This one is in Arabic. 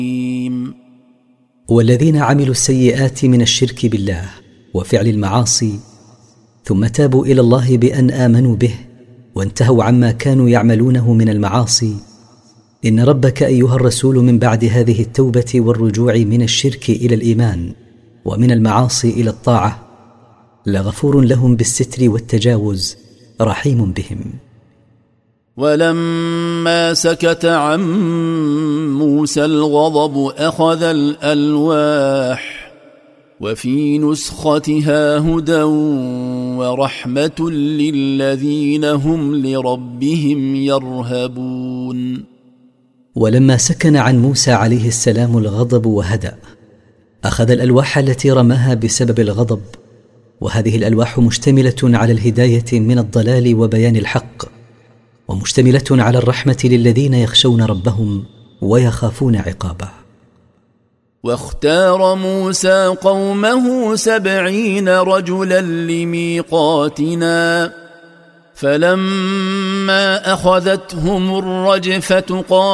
والذين عملوا السيئات من الشرك بالله وفعل المعاصي ثم تابوا إلى الله بأن آمنوا به وانتهوا عما كانوا يعملونه من المعاصي، إن ربك أيها الرسول من بعد هذه التوبة والرجوع من الشرك إلى الإيمان ومن المعاصي إلى الطاعة لغفور لهم بالستر والتجاوز رحيم بهم. ولما سكت عن موسى الغضب أخذ الألواح وفي نسختها هدى ورحمة للذين هم لربهم يرهبون. ولما سكن عن موسى عليه السلام الغضب وهدأ أخذ الألواح التي رماها بسبب الغضب، وهذه الألواح مشتملة على الهداية من الضلال وبيان الحق، ومشتملة على الرحمة للذين يخشون ربهم ويخافون عقابه. واختار موسى قومه 70 رجلا لميقاتنا فلما أخذتهم الرجفة قال